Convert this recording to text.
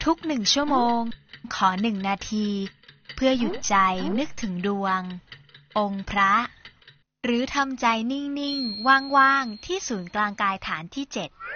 ทุก1 ชั่วโมงขอ1 นาทีเพื่อหยุดใจนึกถึงดวงองค์พระหรือทำใจนิ่งๆว่างๆที่ศูนย์กลางกายฐานที่7